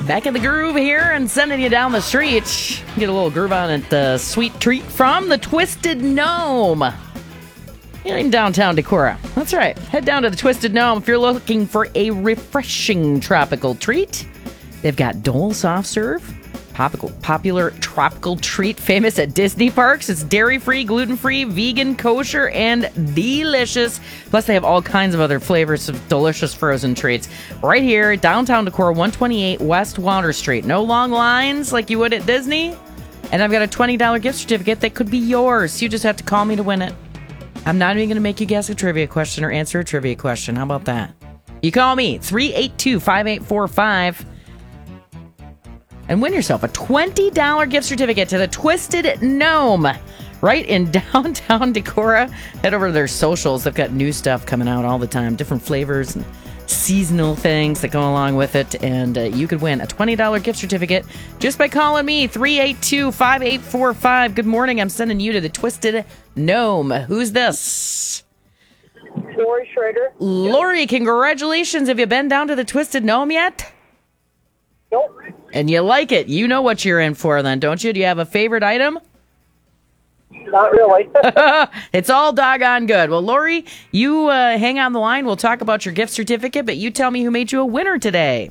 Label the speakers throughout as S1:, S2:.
S1: Back in the groove here and sending you down the street. Get a little groove on it. The sweet treat from the Twisted Gnome in downtown Decorah. That's right. Head down to the Twisted Gnome if you're looking for a refreshing tropical treat. They've got Dole Soft Serve, popular tropical treat famous at Disney parks. It's dairy-free, gluten-free, vegan, kosher, and delicious. Plus, they have all kinds of other flavors of delicious frozen treats. Right here, downtown Decorah, 128 West Water Street. No long lines like you would at Disney. And I've got a $20 gift certificate that could be yours. You just have to call me to win it. I'm not even going to make you guess a trivia question or answer a trivia question. How about that? You call me, 382-5845. And win yourself a $20 gift certificate to the Twisted Gnome right in downtown Decorah. Head over to their socials. They've got new stuff coming out all the time, different flavors and seasonal things that go along with it. And you could win a $20 gift certificate just by calling me, 382-5845. Good morning. I'm sending you to the Twisted Gnome. Who's this?
S2: Lori Schrader.
S1: Lori, congratulations. Have you been down to the Twisted Gnome yet?
S2: Nope.
S1: And you like it. You know what you're in for then, don't you? Do you have a favorite item?
S2: Not really.
S1: It's all doggone good. Well, Lori, you hang on the line. We'll talk about your gift certificate, but you tell me who made you a winner today.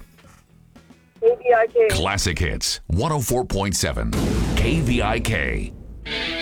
S2: KVIK.
S3: Classic Hits, 104.7 KVIK.